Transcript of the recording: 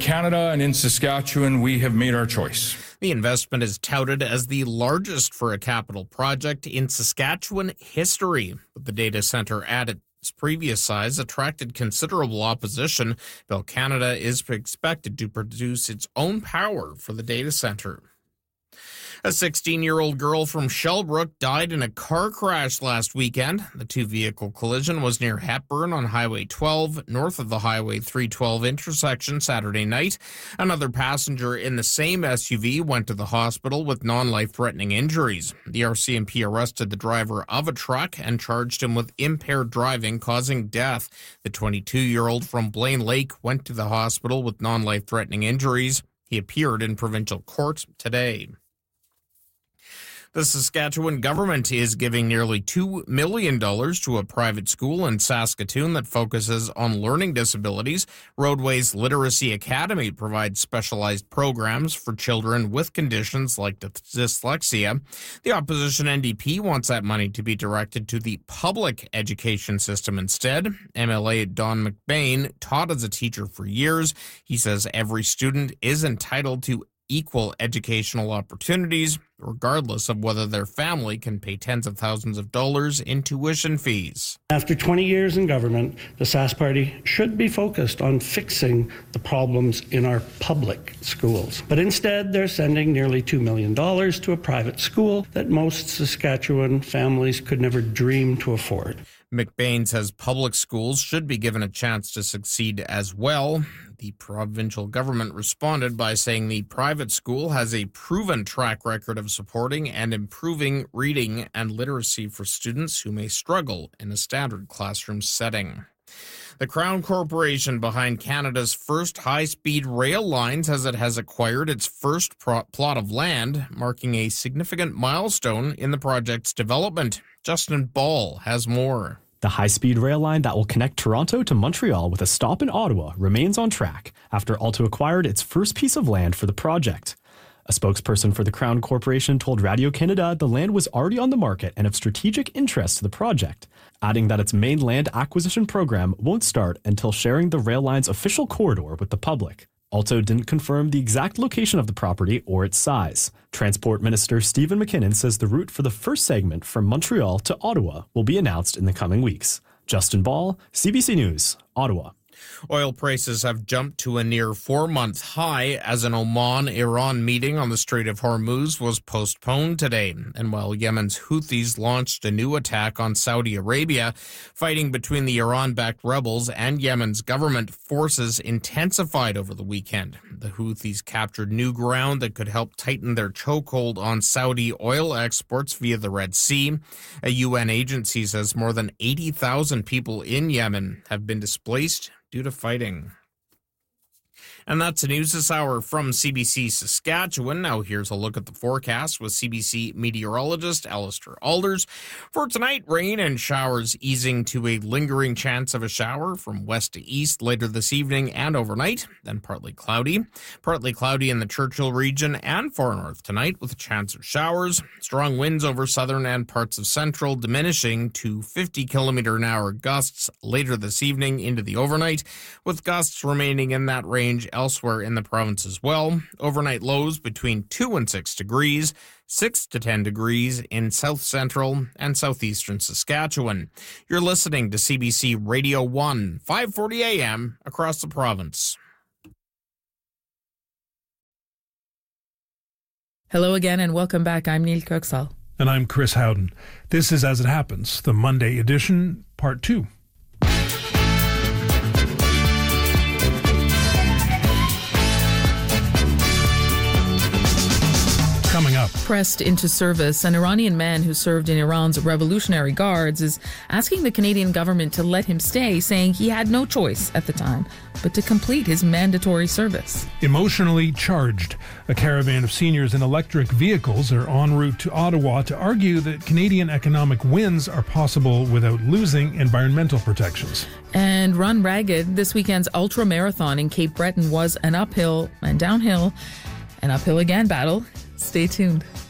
Canada and in Saskatchewan, we have made our choice. The investment is touted as the largest for a capital project in Saskatchewan history. But the data center at its previous size attracted considerable opposition. Bell Canada is expected to produce its own power for the data center. A 16-year-old girl from Shellbrook died in a car crash last weekend. The two-vehicle collision was near Hepburn on Highway 12, north of the Highway 312 intersection Saturday night. Another passenger in the same SUV went to the hospital with non-life-threatening injuries. The RCMP arrested the driver of a truck and charged him with impaired driving causing death. The 22-year-old from Blaine Lake went to the hospital with non-life-threatening injuries. He appeared in provincial court today. The Saskatchewan government is giving nearly $2 million to a private school in Saskatoon that focuses on learning disabilities. Roadways Literacy Academy provides specialized programs for children with conditions like dyslexia. The opposition NDP wants that money to be directed to the public education system instead. MLA Don McBain taught as a teacher for years. He says every student is entitled to equal educational opportunities, regardless of whether their family can pay tens of thousands of dollars in tuition fees. After 20 years in government, the Sask Party should be focused on fixing the problems in our public schools. But instead, they're sending nearly $2 million to a private school that most Saskatchewan families could never dream to afford. McBain says public schools should be given a chance to succeed as well. The provincial government responded by saying the private school has a proven track record of supporting and improving reading and literacy for students who may struggle in a standard classroom setting. The Crown Corporation behind Canada's first high-speed rail line says it has acquired its first plot of land, marking a significant milestone in the project's development. Justin Ball has more. The high-speed rail line that will connect Toronto to Montreal with a stop in Ottawa remains on track after Alto acquired its first piece of land for the project. A spokesperson for the Crown Corporation told Radio-Canada the land was already on the market and of strategic interest to the project, adding that its main land acquisition program won't start until sharing the rail line's official corridor with the public. Alto didn't confirm the exact location of the property or its size. Transport Minister Stephen McKinnon says the route for the first segment from Montreal to Ottawa will be announced in the coming weeks. Justin Ball, CBC News, Ottawa. Oil prices have jumped to a near 4-month high as an Oman-Iran meeting on the Strait of Hormuz was postponed today. And while Yemen's Houthis launched a new attack on Saudi Arabia, fighting between the Iran-backed rebels and Yemen's government forces intensified over the weekend. The Houthis captured new ground that could help tighten their chokehold on Saudi oil exports via the Red Sea. A UN agency says more than 80,000 people in Yemen have been displaced due to fighting. And that's the news this hour from CBC Saskatchewan. Now here's a look at the forecast with CBC meteorologist Alistair Alders. For tonight, rain and showers easing to a lingering chance of a shower from west to east later this evening and overnight. Then partly cloudy. Partly cloudy in the Churchill region and far north tonight with a chance of showers. Strong winds over southern and parts of central diminishing to 50-kilometer-an-hour gusts later this evening into the overnight, with gusts remaining in that range elsewhere in the province as well. Overnight lows between 2 and 6 degrees, 6 to 10 degrees in south central and southeastern Saskatchewan. You're listening to CBC Radio 1, 540 AM across the province. Hello again and welcome back. I'm Neil Kirksall. And I'm Chris Howden. This is As It Happens, the Monday edition, Part 2. Coming up. Pressed into service, an Iranian man who served in Iran's Revolutionary Guards is asking the Canadian government to let him stay, saying he had no choice at the time but to complete his mandatory service. Emotionally charged. A caravan of seniors in electric vehicles are en route to Ottawa to argue that Canadian economic wins are possible without losing environmental protections. And run ragged, this weekend's ultra marathon in Cape Breton was an uphill and downhill and uphill again battle. Stay tuned.